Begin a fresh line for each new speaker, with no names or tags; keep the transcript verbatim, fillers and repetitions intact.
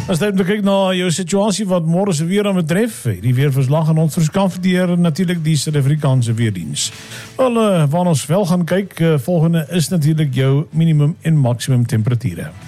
As jy kyk na jou situasie wat môre se weer aan betref, die weerverslag aan ons verskaf deur natuurlik die Suid-Afrikaanse weerdiens. Wel, uh, waar ons wel gaan kyk, uh, volgende is natuurlik jou minimum en maksimum temperature.